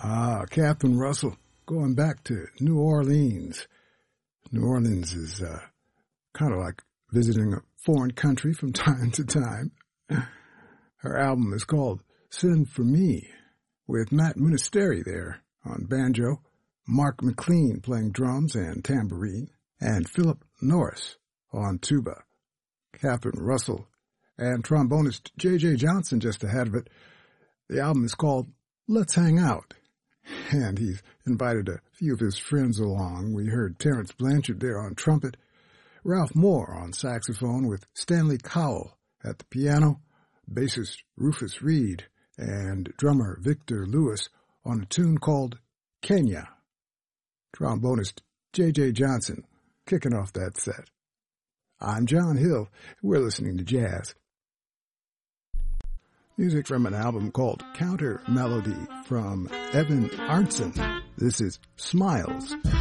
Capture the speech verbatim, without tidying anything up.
Ah, Catherine Russell, going back to New Orleans. New Orleans is uh, kind of like visiting a foreign country from time to time. Her album is called Send For Me, with Matt Munisteri there on banjo, Mark McLean playing drums and tambourine, and Philip Norris on tuba. Catherine Russell and trombonist J J Johnson just ahead of it. The album is called Let's Hang Out, and he's invited a few of his friends along. We heard Terrence Blanchard there on trumpet, Ralph Moore on saxophone with Stanley Cowell at the piano, bassist Rufus Reed, and drummer Victor Lewis on a tune called Kenya. Trombonist J J Johnson kicking off that set. I'm John Hill. We're listening to jazz. Music from an album called Counter Melody from Evan Arntzen. This is Smiles.